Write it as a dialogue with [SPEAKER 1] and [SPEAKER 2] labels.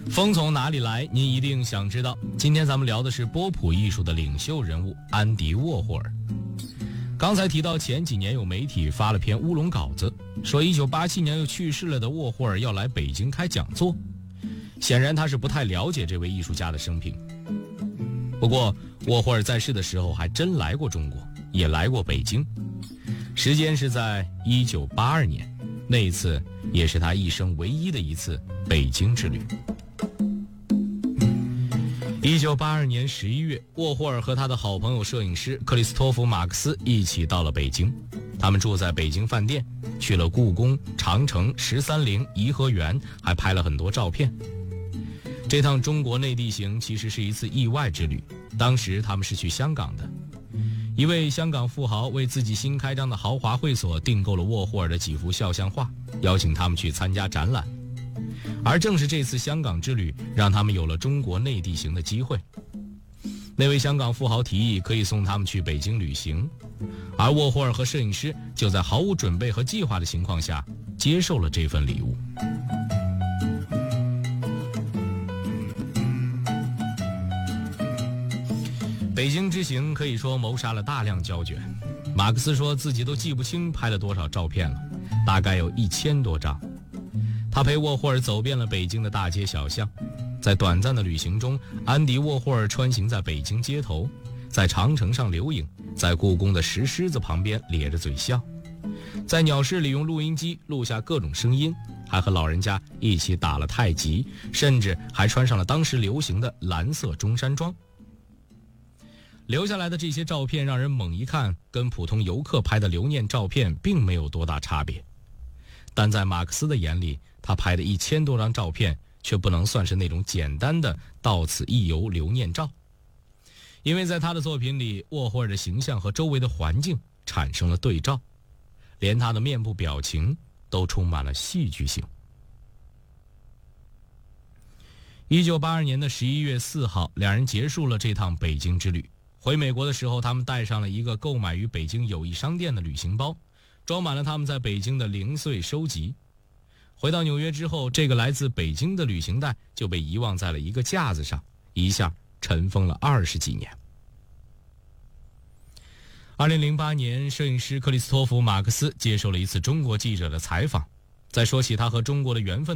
[SPEAKER 1] 风从哪里来？您一定想知道。今天咱们聊的是波普艺术的领袖人物安迪沃霍尔。刚才提到前几年有媒体发了篇乌龙稿子，说1987年又去世了的沃霍尔要来北京开讲座。显然他是不太了解这位艺术家的生平。不过沃霍尔在世的时候还真来过中国，也来过北京，时间是在1982年，那一次也是他一生唯一的一次北京之旅。1982年11月，沃霍尔和他的好朋友摄影师克里斯托弗·马克思一起到了北京。他们住在北京饭店，去了故宫、长城、13陵、颐和园，还拍了很多照片。这趟中国内地行其实是一次意外之旅。当时他们是去香港的，一位香港富豪为自己新开张的豪华会所订购了沃霍尔的几幅肖像画，邀请他们去参加展览。而正是这次香港之旅，让他们有了中国内地行的机会。那位香港富豪提议可以送他们去北京旅行，而沃霍尔和摄影师就在毫无准备和计划的情况下接受了这份礼物。北京之行可以说谋杀了大量胶卷。马克思说自己都记不清拍了多少照片了，大概有1000多张。他陪沃霍尔走遍了北京的大街小巷，在短暂的旅行中，安迪沃霍尔穿行在北京街头，在长城上留影，在故宫的石狮子旁边咧着嘴笑，在鸟室里用录音机录下各种声音，还和老人家一起打了太极，甚至还穿上了当时流行的蓝色中山装。留下来的这些照片让人猛一看，跟普通游客拍的留念照片并没有多大差别。但在马克思的眼里，他拍的1000多张照片却不能算是那种简单的到此一游留念照，因为在他的作品里，沃霍尔的形象和周围的环境产生了对照，连他的面部表情都充满了戏剧性。1982年的11月4号，两人结束了这趟北京之旅。回美国的时候，他们带上了一个购买于北京友谊商店的旅行包，装满了他们在北京的零碎收集。回到纽约之后，这个来自北京的旅行袋就被遗忘在了一个架子上，一下尘封了20几年。2008年，摄影师克里斯托弗·马克思接受了一次中国记者的采访，在说起他和中国的缘分